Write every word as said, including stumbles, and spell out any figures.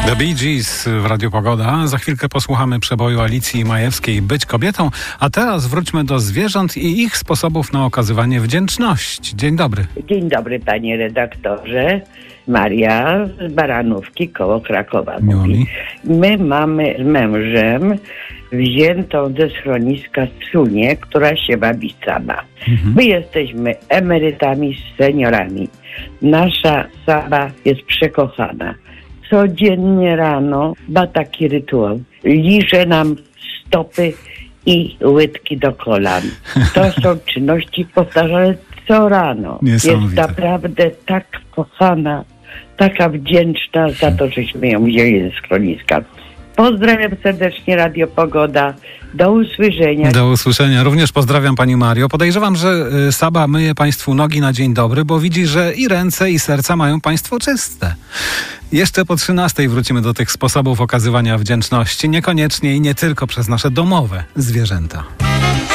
The Bee Gees w Radiu Pogoda. Za chwilkę posłuchamy przeboju Alicji Majewskiej "Być kobietą", a teraz wróćmy do zwierząt i ich sposobów na okazywanie wdzięczności. Dzień dobry. Dzień dobry, panie redaktorze. Maria z Baranówki koło Krakowa mówi. My mamy z mężem wziętą ze schroniska Sunię, która się bawi sama. Mhm. My jesteśmy emerytami, seniorami. Nasza Saba jest przekochana. Codziennie rano ma taki rytuał. Liże nam stopy i łydki do kolan. To są czynności powtarzane co rano. Jest naprawdę tak kochana, taka wdzięczna za to, żeśmy ją wzięli ze schroniska. Pozdrawiam serdecznie Radio Pogoda. Do usłyszenia. Do usłyszenia. Również pozdrawiam pani Mario. Podejrzewam, że Saba myje państwu nogi na dzień dobry, bo widzi, że i ręce, i serca mają państwo czyste. Jeszcze po trzynastej wrócimy do tych sposobów okazywania wdzięczności. Niekoniecznie i nie tylko przez nasze domowe zwierzęta.